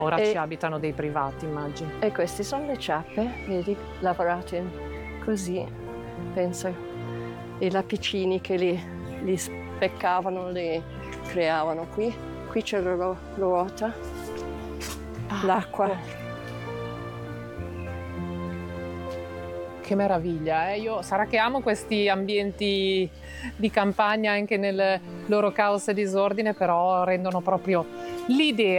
Ora E- ci abitano dei privati, immagino. E queste sono le ciappe, vedi, lavorate così, penso. I lapicini che li speccavano, li creavano qui. Qui c'è la ruota, l'acqua. Che meraviglia, eh? Sarà che amo questi ambienti di campagna anche nel loro caos e disordine, però rendono proprio l'idea